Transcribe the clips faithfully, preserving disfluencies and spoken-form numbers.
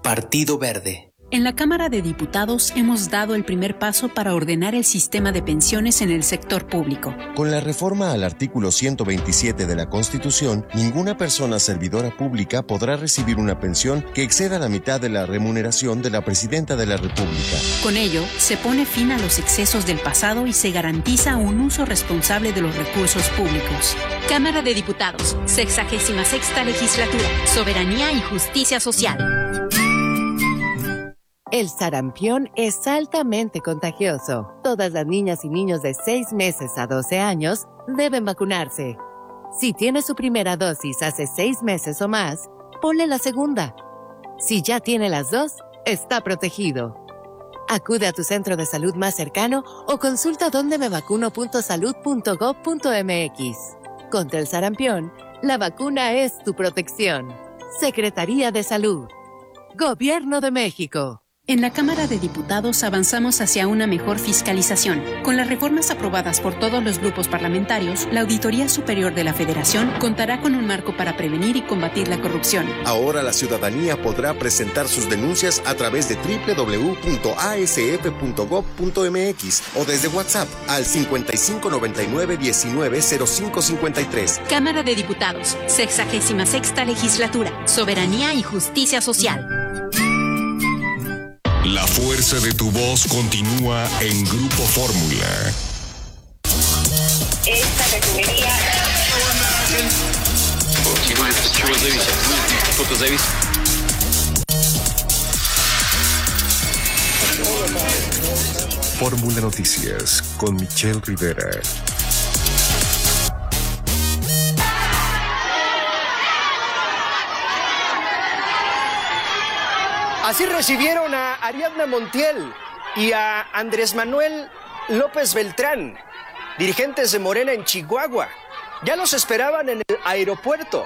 Partido Verde. En la Cámara de Diputados hemos dado el primer paso para ordenar el sistema de pensiones en el sector público. Con la reforma al artículo ciento veintisiete de la Constitución, ninguna persona servidora pública podrá recibir una pensión que exceda la mitad de la remuneración de la Presidenta de la República. Con ello, se pone fin a los excesos del pasado y se garantiza un uso responsable de los recursos públicos. Cámara de Diputados, sexagésima sexta legislatura, Soberanía y Justicia Social. El sarampión es altamente contagioso. Todas las niñas y niños de seis meses a doce años deben vacunarse. Si tiene su primera dosis hace seis meses o más, ponle la segunda. Si ya tiene las dos, está protegido. Acude a tu centro de salud más cercano o consulta donde me vacuno punto salud punto gob punto mx. Contra el sarampión, la vacuna es tu protección. Secretaría de Salud. Gobierno de México. En la Cámara de Diputados avanzamos hacia una mejor fiscalización. Con las reformas aprobadas por todos los grupos parlamentarios, la Auditoría Superior de la Federación contará con un marco para prevenir y combatir la corrupción. Ahora la ciudadanía podrá presentar sus denuncias a través de doble u doble u doble u punto a s f punto gob punto mx o desde WhatsApp al cincuenta y cinco noventa y nueve diecinueve cero cinco cincuenta y tres. Cámara de Diputados, sexagésima sexta legislatura, Soberanía y Justicia Social. La fuerza de tu voz continúa en Grupo Fórmula. Esta refinería... Fórmula Noticias con Michelle Rivera. Así recibieron a Ariadna Montiel y a Andrés Manuel López Beltrán, dirigentes de Morena en Chihuahua. Ya los esperaban en el aeropuerto.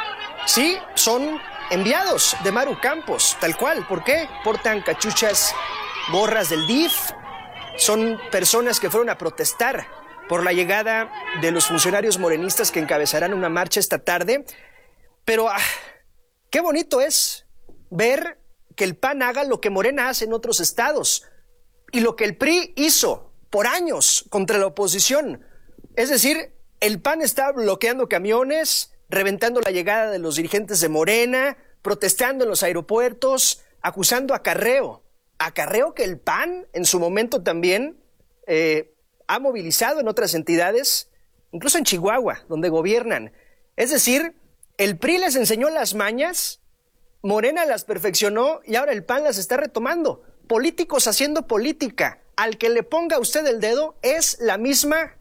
Sí, son enviados de Maru Campos, tal cual. ¿Por qué? Portan cachuchas, gorras del D I F. Son personas que fueron a protestar por la llegada de los funcionarios morenistas que encabezarán una marcha esta tarde. Pero ah, qué bonito es ver que el P A N haga lo que Morena hace en otros estados y lo que el P R I hizo por años contra la oposición. Es decir, el P A N está bloqueando camiones, reventando la llegada de los dirigentes de Morena, protestando en los aeropuertos, acusando acarreo. Acarreo que el P A N en su momento también eh, ha movilizado en otras entidades, incluso en Chihuahua, donde gobiernan. Es decir, el P R I les enseñó las mañas, Morena las perfeccionó y ahora el P A N las está retomando. Políticos haciendo política. Al que le ponga usted el dedo es la misma,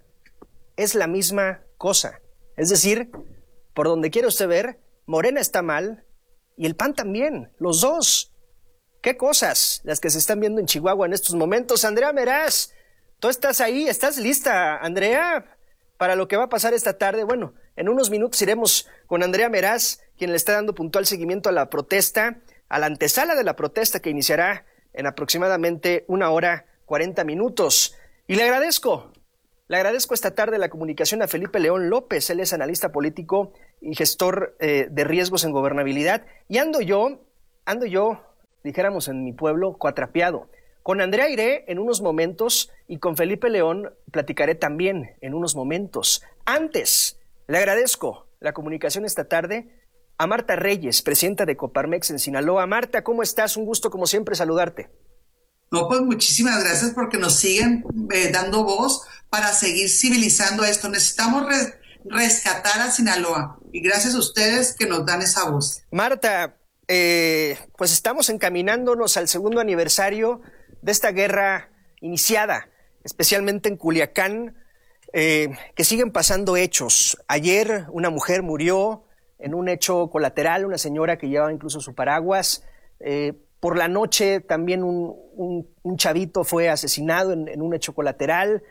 es la misma cosa. Es decir, por donde quiera usted ver, Morena está mal y el P A N también, los dos. ¿Qué cosas las que se están viendo en Chihuahua en estos momentos? Andrea Meraz, tú estás ahí, ¿estás lista, Andrea, para lo que va a pasar esta tarde? Bueno, en unos minutos iremos con Andrea Meraz, quien le está dando puntual seguimiento a la protesta, a la antesala de la protesta que iniciará en aproximadamente una hora cuarenta minutos. Y le agradezco, le agradezco esta tarde la comunicación a Felipe León López. Él es analista político y gestor eh, de riesgos en gobernabilidad. Y ando yo, ando yo, dijéramos en mi pueblo, cuatrapeado. Con Andrea iré en unos momentos y con Felipe León platicaré también en unos momentos. Antes, le agradezco la comunicación esta tarde a Marta Reyes, presidenta de Coparmex en Sinaloa. Marta, ¿cómo estás? Un gusto, como siempre, saludarte. No, pues muchísimas gracias porque nos siguen eh, dando voz para seguir civilizando esto. Necesitamos re- rescatar a Sinaloa y gracias a ustedes que nos dan esa voz. Marta, eh, pues estamos encaminándonos al segundo aniversario de esta guerra iniciada, especialmente en Culiacán, eh, que siguen pasando hechos. Ayer una mujer murió en un hecho colateral, una señora que llevaba incluso su paraguas. Eh, por la noche también un, un, un chavito fue asesinado en, en un hecho colateral.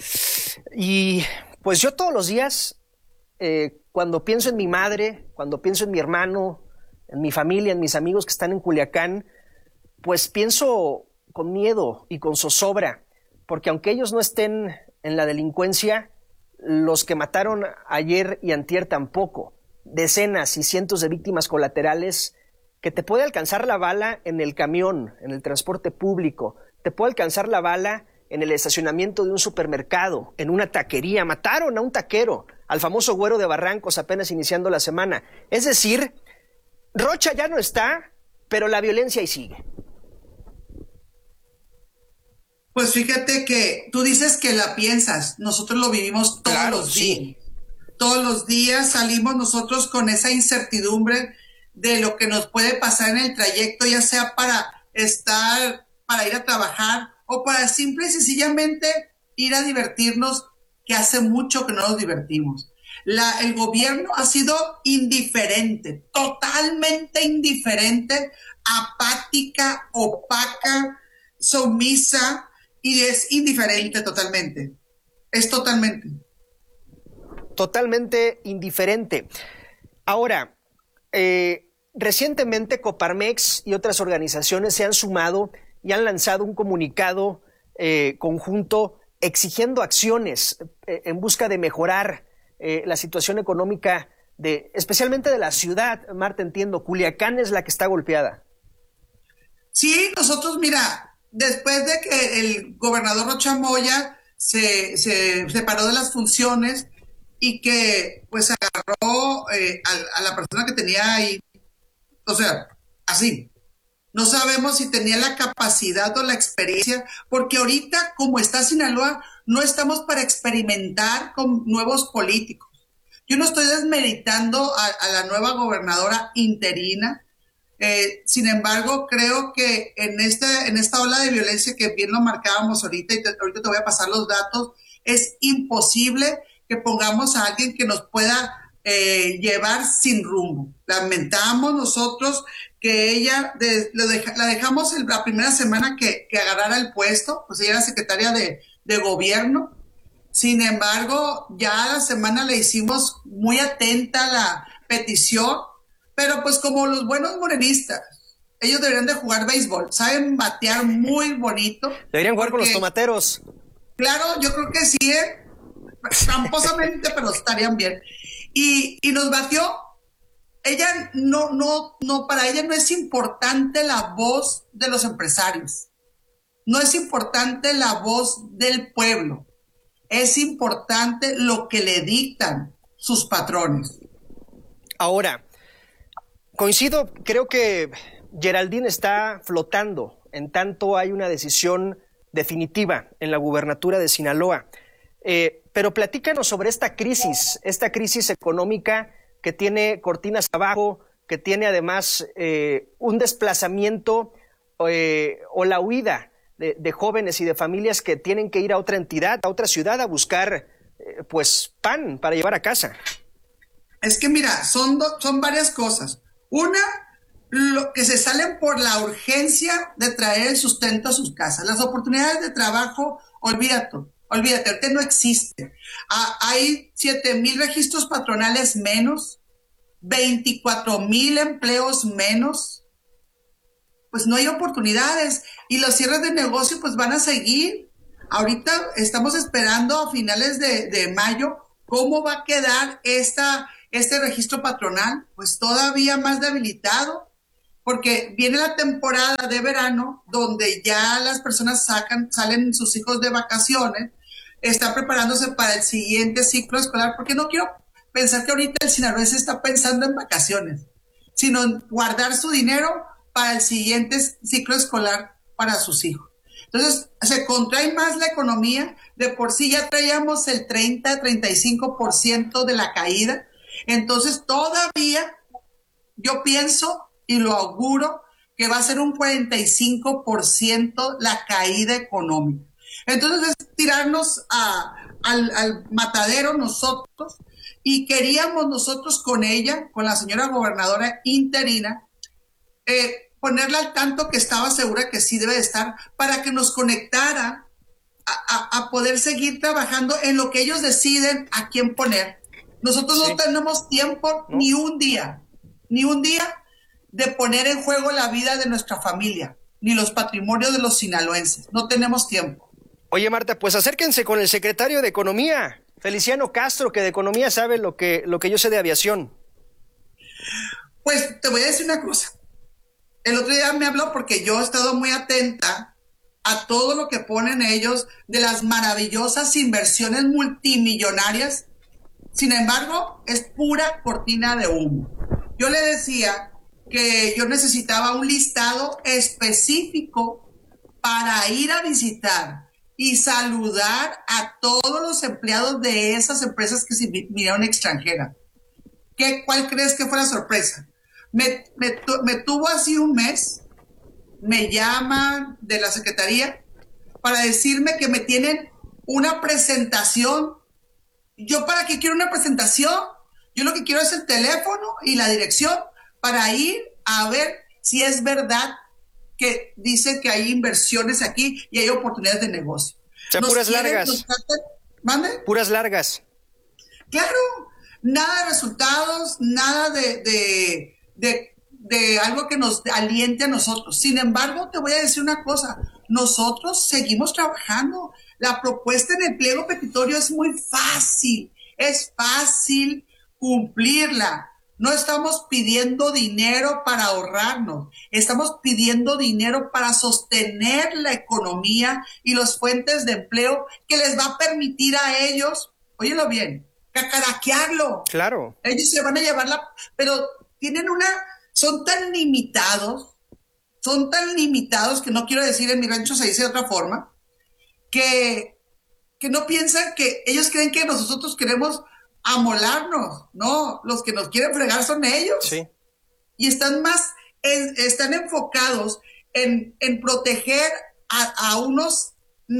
Y pues yo todos los días, eh, cuando pienso en mi madre, cuando pienso en mi hermano, en mi familia, en mis amigos que están en Culiacán, pues pienso con miedo y con zozobra, porque aunque ellos no estén en la delincuencia, los que mataron ayer y antier tampoco. Decenas y cientos de víctimas colaterales que te puede alcanzar la bala en el camión, en el transporte público, te puede alcanzar la bala en el estacionamiento de un supermercado, en una taquería. Mataron a un taquero, al famoso Güero de Barrancos, apenas iniciando la semana. Es decir, Rocha ya no está, pero la violencia ahí sigue. Pues fíjate que tú dices que la piensas, nosotros lo vivimos todos Claro, los sí. días. Todos los días salimos nosotros con esa incertidumbre de lo que nos puede pasar en el trayecto, ya sea para estar, para ir a trabajar o para simple y sencillamente ir a divertirnos, que hace mucho que no nos divertimos. La, el gobierno ha sido indiferente, totalmente indiferente, apática, opaca, sumisa, y es indiferente totalmente. Es totalmente. Totalmente indiferente. Ahora, eh, recientemente Coparmex y otras organizaciones se han sumado y han lanzado un comunicado eh, conjunto exigiendo acciones eh, en busca de mejorar eh, la situación económica, de, especialmente de la ciudad. Marta, entiendo, Culiacán es la que está golpeada. Sí, nosotros, mira, después de que el gobernador Rocha Moya se, se separó de las funciones y que pues agarró eh, a, a la persona que tenía ahí, o sea, así. No sabemos si tenía la capacidad o la experiencia, porque ahorita, como está Sinaloa, no estamos para experimentar con nuevos políticos. Yo no estoy desmeritando a, a la nueva gobernadora interina. Eh, sin embargo, creo que en, este, en esta ola de violencia que bien lo marcábamos ahorita, y te, ahorita te voy a pasar los datos, es imposible que pongamos a alguien que nos pueda eh, llevar sin rumbo. Lamentamos nosotros que ella, de, deja, la dejamos el, la primera semana que, que agarrara el puesto, pues ella era secretaria de, de gobierno. Sin embargo, ya la semana le hicimos muy atenta a la petición, pero pues como los buenos morenistas, ellos deberían de jugar béisbol, saben batear muy bonito. Deberían jugar porque, con los tomateros. Claro, yo creo que sí, ¿eh? Tramposamente, pero estarían bien. Y, y nos batió. Ella no, no, no, para ella no es importante la voz de los empresarios. No es importante la voz del pueblo. Es importante lo que le dictan sus patrones. Ahora, coincido, creo que Geraldine está flotando, en tanto hay una decisión definitiva en la gubernatura de Sinaloa. Eh, pero platícanos sobre esta crisis, esta crisis económica que tiene cortinas abajo, que tiene además eh, un desplazamiento eh, o la huida de, de jóvenes y de familias que tienen que ir a otra entidad, a otra ciudad a buscar eh, pues pan para llevar a casa. Es que mira, son, do, son varias cosas. Una, lo que se salen por la urgencia de traer el sustento a sus casas. Las oportunidades de trabajo, olvídate. Olvídate, ahorita no existe. Ah, hay siete mil registros patronales menos, veinticuatro mil empleos menos. Pues no hay oportunidades. Y los cierres de negocio pues van a seguir. Ahorita estamos esperando a finales de, de mayo cómo va a quedar esta, este registro patronal. Pues todavía más debilitado. Porque viene la temporada de verano donde ya las personas sacan, salen sus hijos de vacaciones, están preparándose para el siguiente ciclo escolar, porque no quiero pensar que ahorita el sinaloense está pensando en vacaciones, sino en guardar su dinero para el siguiente ciclo escolar para sus hijos. Entonces, se contrae más la economía, de por sí ya traíamos el treinta, treinta y cinco por ciento de la caída, entonces todavía yo pienso y lo auguro que va a ser un cuarenta y cinco por ciento la caída económica. Entonces es tirarnos a, al, al matadero nosotros, y queríamos nosotros con ella, con la señora gobernadora interina, eh, ponerla al tanto que estaba segura que sí debe de estar, para que nos conectara a, a, a poder seguir trabajando en lo que ellos deciden a quién poner. Nosotros sí. no tenemos tiempo ¿No? ni un día, ni un día de poner en juego la vida de nuestra familia, ni los patrimonios de los sinaloenses. No tenemos tiempo. Oye, Marta, pues acérquense con el secretario de Economía, Feliciano Castro, que de economía sabe lo que, lo que yo sé de aviación. Pues te voy a decir una cosa. el otro día me habló porque yo he estado muy atenta a todo lo que ponen ellos de las maravillosas inversiones multimillonarias. Sin embargo, es pura cortina de humo. Yo le decía que yo necesitaba un listado específico para ir a visitar y saludar a todos los empleados de esas empresas que se vinieron extranjeras. ¿Qué, ¿Cuál crees que fue la sorpresa? Me, me, me tuvo así un mes, me llaman de la secretaría para decirme que me tienen una presentación. ¿Yo para qué quiero una presentación? Yo lo que quiero es el teléfono y la dirección para ir a ver si es verdad que dicen que hay inversiones aquí y hay oportunidades de negocio. O sea, puras largas. ¿Mande? Puras largas. Claro, nada de resultados, nada de, de, de, de algo que nos aliente a nosotros. Sin embargo, te voy a decir una cosa, nosotros seguimos trabajando. La propuesta en el pliego petitorio es muy fácil, es fácil cumplirla. No estamos pidiendo dinero para ahorrarnos, estamos pidiendo dinero para sostener la economía y las fuentes de empleo que les va a permitir a ellos, óyelo bien, cacaraquearlo. Claro. Ellos se van a llevar la... Pero tienen una... Son tan limitados, son tan limitados que no quiero decir, en mi rancho se dice de otra forma, que, que no piensan que ellos creen que nosotros queremos amolarnos. No, los que nos quieren fregar son ellos. Sí. Y están más, en, están enfocados en, en proteger a, a unos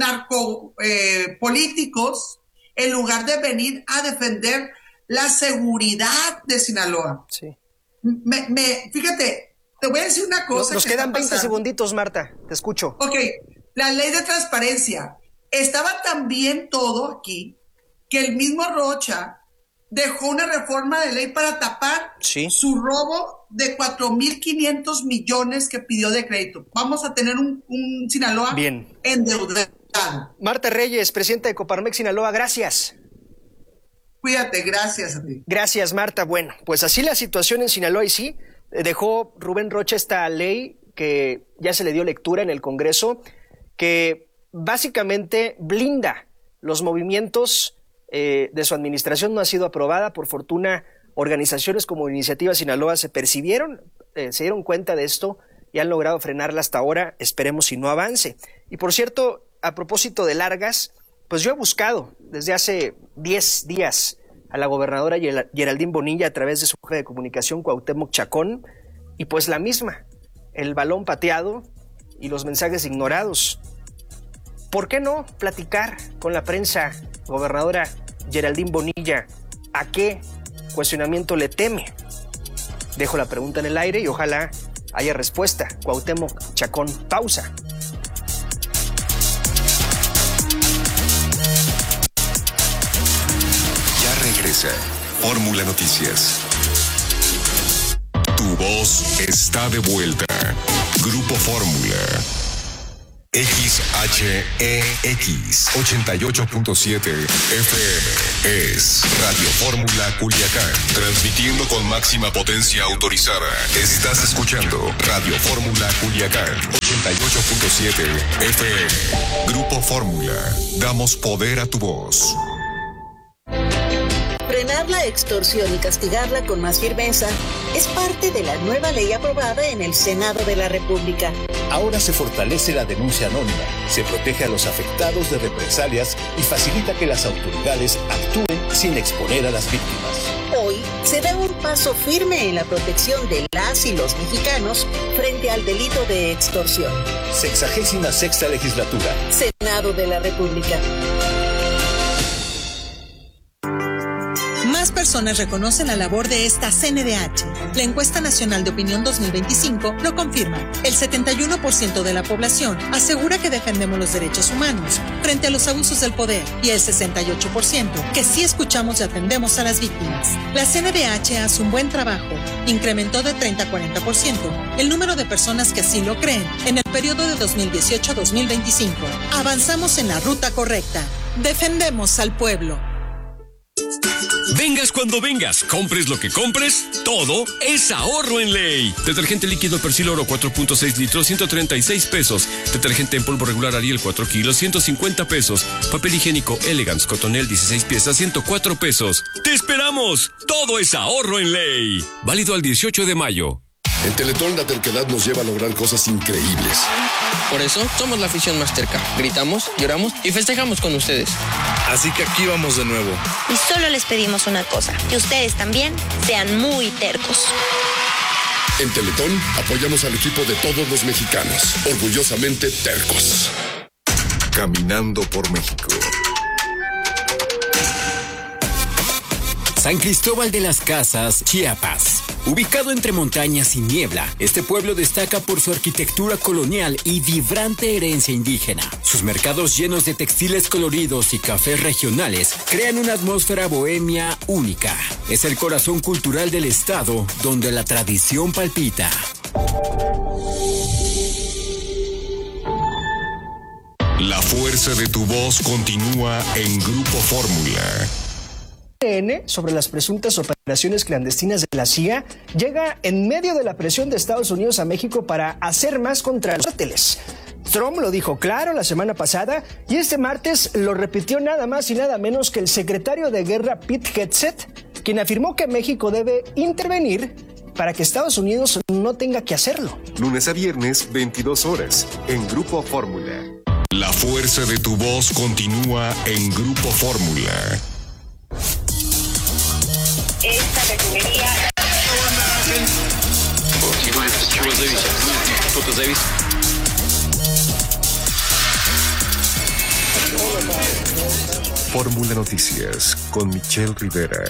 narcopolíticos eh, en lugar de venir a defender la seguridad de Sinaloa. Sí. Me, me, fíjate, te voy a decir una cosa. Nos, nos quedan veinte segunditos, Marta, te escucho. Ok, la ley de transparencia. Estaba tan bien todo aquí que el mismo Rocha dejó una reforma de ley para tapar sí. su robo de cuatro mil quinientos millones que pidió de crédito. Vamos a tener un, un Sinaloa bien endeudado. Marta Reyes, presidenta de Coparmex Sinaloa, gracias. Cuídate, gracias a ti. Gracias, Marta. Bueno, pues así la situación en Sinaloa y sí, dejó Rubén Rocha esta ley que ya se le dio lectura en el Congreso, que básicamente blinda los movimientos eh, de su administración. No ha sido aprobada. Por fortuna, organizaciones como Iniciativa Sinaloa se percibieron, eh, se dieron cuenta de esto y han logrado frenarla hasta ahora. Esperemos si no avance. Y por cierto, a propósito de largas, pues yo he buscado desde hace diez días a la gobernadora Geraldine Bonilla a través de su jefe de comunicación, Cuauhtémoc Chacón, y pues la misma, el balón pateado y los mensajes ignorados. ¿Por qué no platicar con la prensa, gobernadora Geraldine Bonilla? ¿A qué cuestionamiento le teme? Dejo la pregunta en el aire y ojalá haya respuesta. Cuauhtémoc Chacón, pausa. Ya regresa Fórmula Noticias. Tu voz está de vuelta. Grupo Fórmula. X H E X ochenta y ocho punto siete F M es Radio Fórmula Culiacán, transmitiendo con máxima potencia autorizada. Estás escuchando Radio Fórmula Culiacán ochenta y ocho punto siete F M. Grupo Fórmula, damos poder a tu voz. Frenar la extorsión y castigarla con más firmeza es parte de la nueva ley aprobada en el Senado de la República. Ahora se fortalece la denuncia anónima, se protege a los afectados de represalias y facilita que las autoridades actúen sin exponer a las víctimas. Hoy se da un paso firme en la protección de las y los mexicanos frente al delito de extorsión. Sexagésima sexta legislatura. Senado de la República. Más personas reconocen la labor de esta C N D H. La encuesta nacional de opinión dos mil veinticinco lo confirma. El setenta y uno por ciento de la población asegura que defendemos los derechos humanos frente a los abusos del poder y el sesenta y ocho por ciento que sí escuchamos y atendemos a las víctimas. La C N D H hace un buen trabajo. Incrementó de treinta a cuarenta por ciento el número de personas que así lo creen en el periodo de dos mil dieciocho a dos mil veinticinco. Avanzamos en la ruta correcta. Defendemos al pueblo. Vengas cuando vengas, compres lo que compres, todo es ahorro en Ley. Detergente líquido Persil Oro cuatro punto seis litros, ciento treinta y seis pesos. Detergente en polvo regular Ariel cuatro kilos, ciento cincuenta pesos. Papel higiénico Elegance Cotonel dieciséis piezas, ciento cuatro pesos. ¡Te esperamos! Todo es ahorro en Ley. Válido al dieciocho de mayo. En Teletón la terquedad nos lleva a lograr cosas increíbles. Por eso somos la afición más terca. Gritamos, lloramos y festejamos con ustedes. Así que aquí vamos de nuevo. Y solo les pedimos una cosa, que ustedes también sean muy tercos. En Teletón apoyamos al equipo de todos los mexicanos. Orgullosamente tercos. Caminando por México. San Cristóbal de las Casas, Chiapas. Ubicado entre montañas y niebla, este pueblo destaca por su arquitectura colonial y vibrante herencia indígena. Sus mercados llenos de textiles coloridos y cafés regionales crean una atmósfera bohemia única. Es el corazón cultural del estado, donde la tradición palpita. La fuerza de tu voz continúa en Grupo Fórmula. Sobre las presuntas operaciones clandestinas de la C I A llega en medio de la presión de Estados Unidos a México para hacer más contra los cárteles. Trump lo dijo claro la semana pasada y este martes lo repitió nada más y nada menos que el secretario de Guerra Pete Hegseth, quien afirmó que México debe intervenir para que Estados Unidos no tenga que hacerlo. Lunes a viernes, veintidós horas, en Grupo Fórmula. La fuerza de tu voz continúa en Grupo Fórmula. Esta refinería. Fórmula Noticias con Michelle Rivera.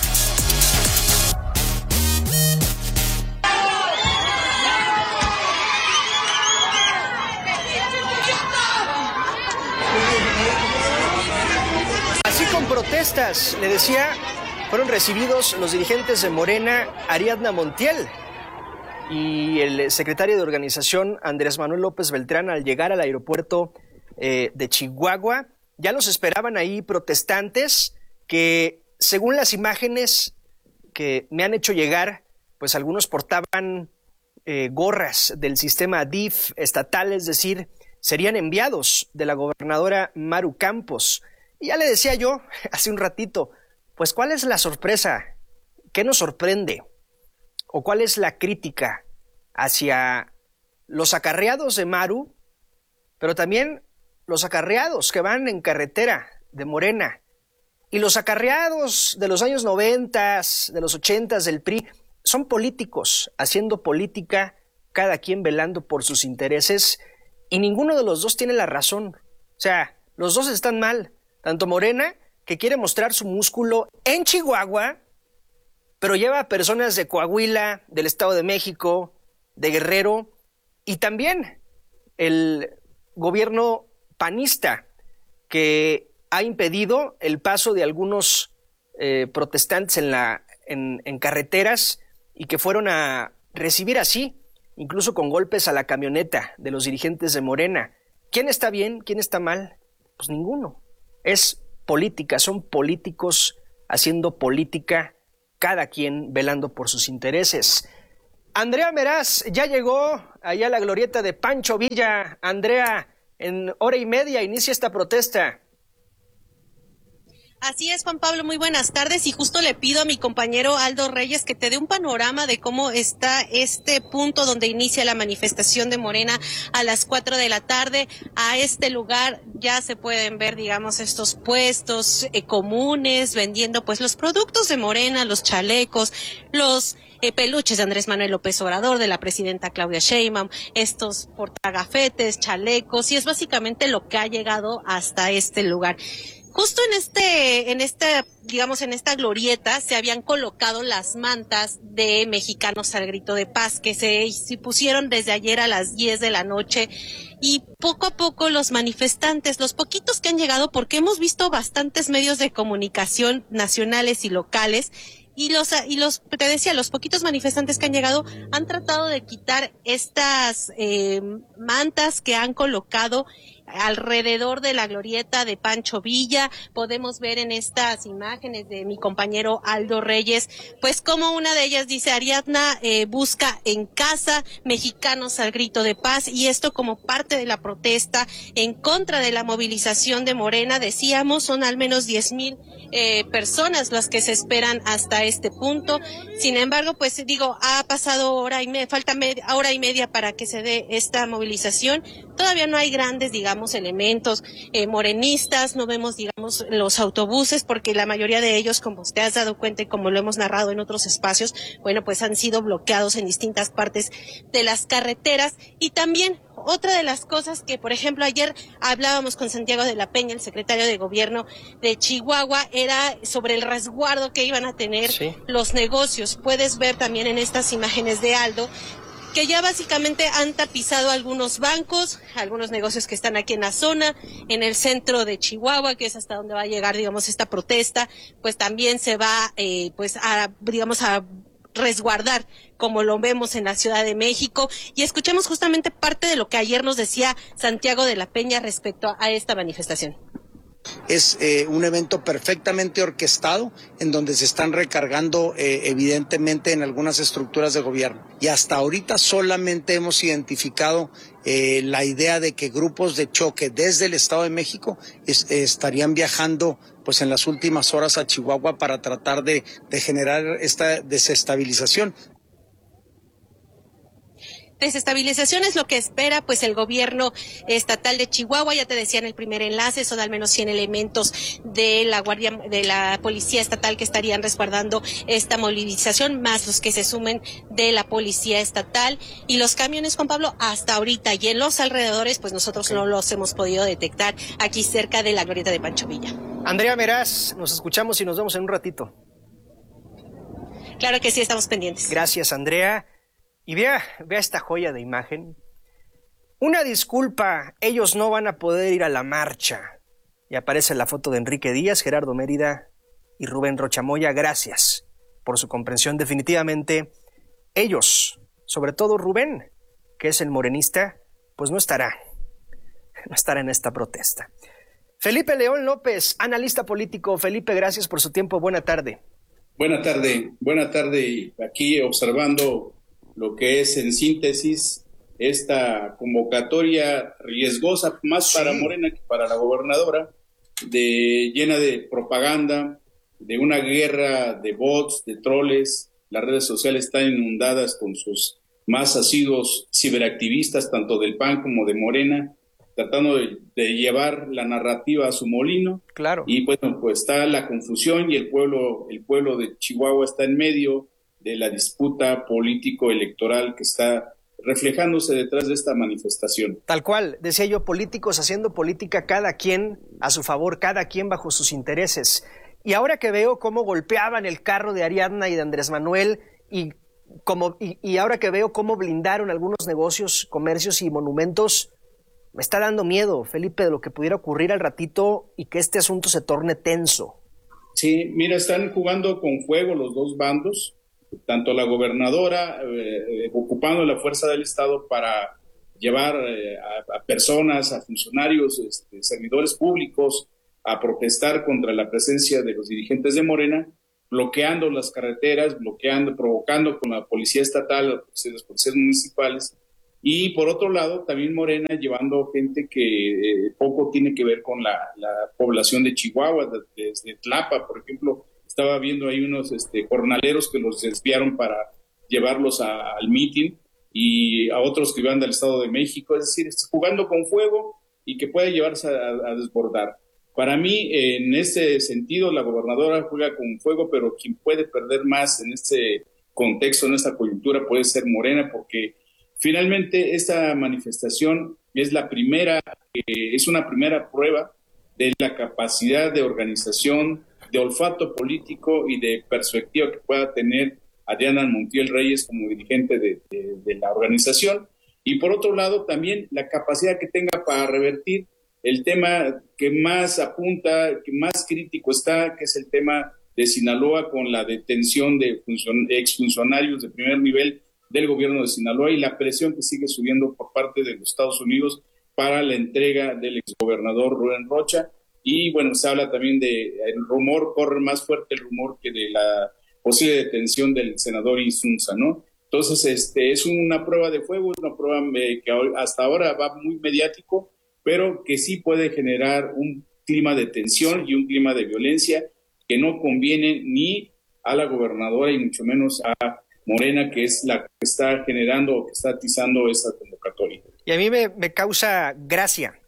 Así con protestas, le decía, fueron recibidos los dirigentes de Morena, Ariadna Montiel, y el secretario de organización, Andrés Manuel López Beltrán, al llegar al aeropuerto eh, de Chihuahua. Ya los esperaban ahí protestantes que, según las imágenes que me han hecho llegar, pues algunos portaban eh, gorras del sistema D I F estatal, es decir, serían enviados de la gobernadora Maru Campos. Y ya le decía yo hace un ratito, pues ¿cuál es la sorpresa? ¿Qué nos sorprende? ¿O cuál es la crítica hacia los acarreados de Maru, pero también los acarreados que van en carretera de Morena y los acarreados de los años noventas, de los ochentas del P R I? Son políticos haciendo política, cada quien velando por sus intereses, y ninguno de los dos tiene la razón. O sea, los dos están mal. Tanto Morena, que quiere mostrar su músculo en Chihuahua, pero lleva a personas de Coahuila, del Estado de México, de Guerrero, y también el gobierno panista, que ha impedido el paso de algunos eh, protestantes en, la, en, en carreteras y que fueron a recibir así, incluso con golpes a la camioneta de los dirigentes de Morena. ¿Quién está bien? ¿Quién está mal? Pues ninguno. Es política, son políticos haciendo política, cada quien velando por sus intereses. Andrea Meraz ya llegó allá a la glorieta de Pancho Villa. Andrea, en hora y media inicia esta protesta. Así es, Juan Pablo, muy buenas tardes, y justo le pido a mi compañero Aldo Reyes que te dé un panorama de cómo está este punto donde inicia la manifestación de Morena a las cuatro de la tarde. A este lugar ya se pueden ver, digamos, estos puestos eh, comunes vendiendo pues los productos de Morena, los chalecos, los eh, peluches de Andrés Manuel López Obrador, de la presidenta Claudia Sheinbaum, estos portagafetes, chalecos, y es básicamente lo que ha llegado hasta este lugar. Justo en este, en esta, digamos, en esta glorieta se habían colocado las mantas de Mexicanos al Grito de Paz, que se, se pusieron desde ayer a las diez de la noche, y poco a poco los manifestantes, los poquitos que han llegado, porque hemos visto bastantes medios de comunicación nacionales y locales, y los, y los, te decía, los poquitos manifestantes que han llegado han tratado de quitar estas eh, mantas que han colocado alrededor de la glorieta de Pancho Villa. Podemos ver en estas imágenes de mi compañero Aldo Reyes, pues como una de ellas dice: Ariadna eh, busca en casa, mexicanos al grito de paz, y esto como parte de la protesta en contra de la movilización de Morena. Decíamos, son al menos diez mil eh, personas las que se esperan hasta este punto. Sin embargo, pues digo, ha pasado hora y media, falta media, hora y media para que se dé esta movilización. Todavía no hay grandes, digamos, elementos eh, morenistas, no vemos, digamos, los autobuses, porque la mayoría de ellos, como te has dado cuenta y como lo hemos narrado en otros espacios, bueno, pues han sido bloqueados en distintas partes de las carreteras. Y también otra de las cosas que, por ejemplo, ayer hablábamos con Santiago de la Peña, el secretario de Gobierno de Chihuahua, era sobre el resguardo que iban a tener sí. los negocios. Puedes ver también en estas imágenes de Aldo que ya básicamente han tapizado algunos bancos, algunos negocios que están aquí en la zona, en el centro de Chihuahua, que es hasta donde va a llegar, digamos, esta protesta. Pues también se va, eh, pues, a, digamos, a resguardar, como lo vemos en la Ciudad de México. Y escuchemos justamente parte de lo que ayer nos decía Santiago de la Peña respecto a esta manifestación. Es eh, un evento perfectamente orquestado en donde se están recargando eh, evidentemente en algunas estructuras de gobierno. Y hasta ahorita solamente hemos identificado eh, la idea de que grupos de choque desde el Estado de México es, eh, estarían viajando pues en las últimas horas a Chihuahua para tratar de, de generar esta desestabilización. Desestabilización es lo que espera pues el gobierno estatal de Chihuahua. Ya te decía en el primer enlace, son al menos cien elementos de la guardia, de la policía estatal que estarían resguardando esta movilización, más los que se sumen de la policía estatal. Y los camiones, Juan Pablo, hasta ahorita y en los alrededores, pues nosotros okay. no los hemos podido detectar aquí cerca de la glorieta de Pancho Villa. Andrea Meraz, nos escuchamos y nos vemos en un ratito. Claro que sí, estamos pendientes. Gracias, Andrea. Y vea, vea esta joya de imagen. Una disculpa, ellos no van a poder ir a la marcha. Y aparece la foto de Enrique Díaz, Gerardo Mérida y Rubén Rochamoya. Gracias por su comprensión. Definitivamente, ellos, sobre todo Rubén, que es el morenista, pues no estará, no estará en esta protesta. Felipe León López, analista político. Felipe, gracias por su tiempo. Buena tarde. Buena tarde, buena tarde. Aquí observando lo que es en síntesis esta convocatoria riesgosa, más sí. para Morena que para la gobernadora, de, llena de propaganda, de una guerra de bots, de troles. Las redes sociales están inundadas con sus más asiduos ciberactivistas, tanto del P A N como de Morena, tratando de, de llevar la narrativa a su molino. Claro. Y bueno, pues está la confusión y el pueblo, el pueblo de Chihuahua está en medio de la disputa político-electoral que está reflejándose detrás de esta manifestación. Tal cual, decía yo, políticos haciendo política, cada quien a su favor, cada quien bajo sus intereses. Y ahora que veo cómo golpeaban el carro de Ariadna y de Andrés Manuel, y, como, y, y ahora que veo cómo blindaron algunos negocios, comercios y monumentos, me está dando miedo, Felipe, de lo que pudiera ocurrir al ratito y que este asunto se torne tenso. Sí, mira, están jugando con fuego los dos bandos, tanto la gobernadora eh, eh, ocupando la fuerza del Estado para llevar eh, a, a personas, a funcionarios, este, servidores públicos a protestar contra la presencia de los dirigentes de Morena, bloqueando las carreteras, bloqueando, provocando con la policía estatal, las policías municipales, y por otro lado también Morena llevando gente que eh, poco tiene que ver con la, la población de Chihuahua, desde de, de Tlapa, por ejemplo. Estaba viendo ahí unos este, jornaleros que los desviaron para llevarlos a, al mitin, y a otros que iban del Estado de México, es decir, jugando con fuego y que puede llevarse a, a desbordar. Para mí, en ese sentido, la gobernadora juega con fuego, pero quien puede perder más en este contexto, en esta coyuntura, puede ser Morena, porque finalmente esta manifestación es la primera, eh, es una primera prueba de la capacidad de organización, de olfato político y de perspectiva que pueda tener Ariadna Montiel Reyes como dirigente de, de, de la organización, y por otro lado también la capacidad que tenga para revertir el tema que más apunta, que más crítico está, que es el tema de Sinaloa, con la detención de funcion- exfuncionarios de primer nivel del gobierno de Sinaloa y la presión que sigue subiendo por parte de los Estados Unidos para la entrega del exgobernador Rubén Rocha. Y bueno, se habla también de, el rumor, corre más fuerte el rumor que de la posible detención del senador Insunza, ¿no? Entonces, este, es una prueba de fuego, es una prueba eh, que hasta ahora va muy mediático, pero que sí puede generar un clima de tensión y un clima de violencia que no conviene ni a la gobernadora y mucho menos a Morena, que es la que está generando o que está atizando esta convocatoria. Y a mí me, me causa gracia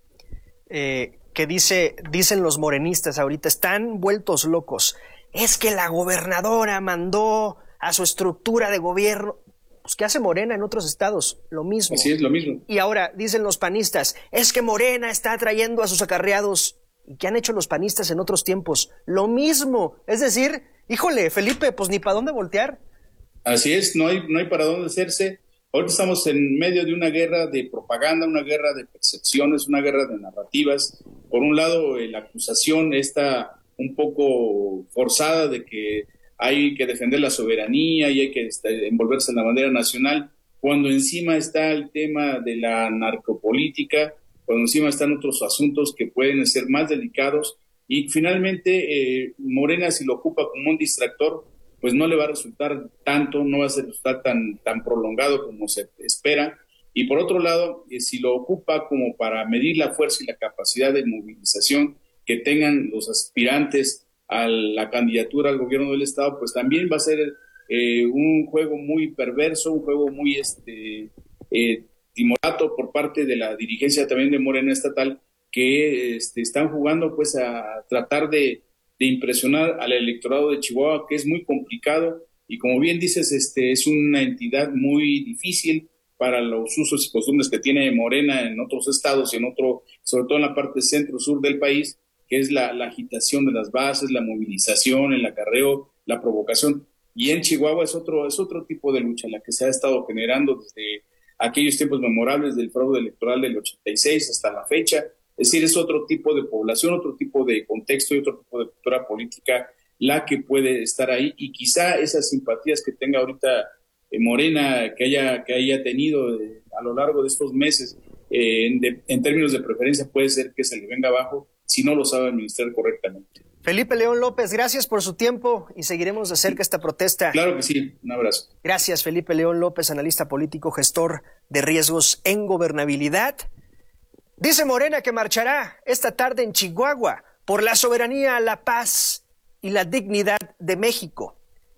eh, que dice, dicen los morenistas ahorita, están vueltos locos. Es que la gobernadora mandó a su estructura de gobierno. Pues, ¿qué hace Morena en otros estados? Lo mismo. Así es, lo mismo. Y ahora dicen los panistas, es que Morena está trayendo a sus acarreados. ¿Y qué han hecho los panistas en otros tiempos? Lo mismo. Es decir, híjole, Felipe, pues ni para dónde voltear. Así es, no hay, no hay para dónde hacerse. Ahorita estamos en medio de una guerra de propaganda, una guerra de percepciones, una guerra de narrativas. Por un lado, la acusación está un poco forzada de que hay que defender la soberanía y hay que envolverse en la bandera nacional, cuando encima está el tema de la narcopolítica, cuando encima están otros asuntos que pueden ser más delicados, y finalmente eh, Morena, si lo ocupa como un distractor, pues no le va a resultar tanto, no va a ser resultar tan, tan prolongado como se espera. Y por otro lado, eh, si lo ocupa como para medir la fuerza y la capacidad de movilización que tengan los aspirantes a la candidatura al gobierno del estado, pues también va a ser eh, un juego muy perverso, un juego muy este eh, timorato por parte de la dirigencia también de Morena estatal, que este, están jugando pues a tratar de, de impresionar al electorado de Chihuahua, que es muy complicado y como bien dices, este es una entidad muy difícil para los usos y costumbres que tiene Morena en otros estados y en otro, sobre todo en la parte centro-sur del país, que es la, la agitación de las bases, la movilización, el acarreo, la provocación. Y en Chihuahua es otro, es otro tipo de lucha la que se ha estado generando desde aquellos tiempos memorables del fraude electoral del ochenta y seis hasta la fecha. Es decir, es otro tipo de población, otro tipo de contexto y otro tipo de cultura política la que puede estar ahí. Y quizá esas simpatías que tenga ahorita eh, Morena, que haya, que haya tenido eh, a lo largo de estos meses, eh, en, de, en términos de preferencia, puede ser que se le venga abajo si no lo sabe administrar correctamente. Felipe León López, gracias por su tiempo y seguiremos de cerca esta protesta. Claro que sí, un abrazo. Gracias, Felipe León López, analista político, gestor de riesgos en gobernabilidad. Dice Morena que marchará esta tarde en Chihuahua por la soberanía, la paz y la dignidad de México.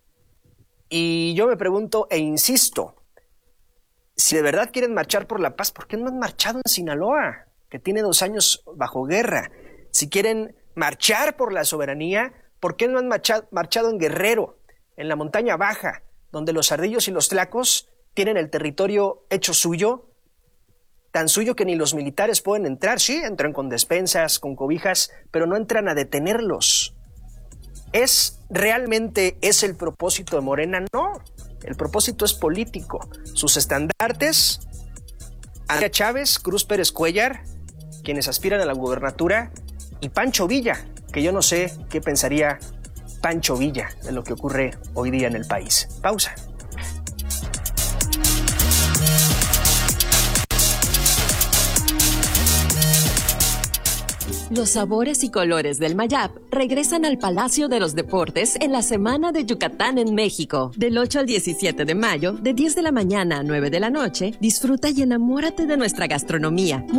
Y yo me pregunto e insisto, si de verdad quieren marchar por la paz, ¿por qué no han marchado en Sinaloa, que tiene dos años bajo guerra? Si quieren marchar por la soberanía, ¿por qué no han marchado, marchado en Guerrero, en la montaña baja, donde los ardillos y los tlacos tienen el territorio hecho suyo, tan suyo que ni los militares pueden entrar? Sí, entran con despensas, con cobijas, pero no entran a detenerlos. ¿Es realmente es el propósito de Morena? No, el propósito es político. Sus estandartes, Andrea Chávez, Cruz Pérez Cuellar, quienes aspiran a la gubernatura, y Pancho Villa, que yo no sé qué pensaría Pancho Villa de lo que ocurre hoy día en el país. Pausa. Los sabores y colores del Mayap regresan al Palacio de los Deportes en la Semana de Yucatán en México. Del ocho al diecisiete de mayo, de diez de la mañana a nueve de la noche, disfruta y enamórate de nuestra gastronomía.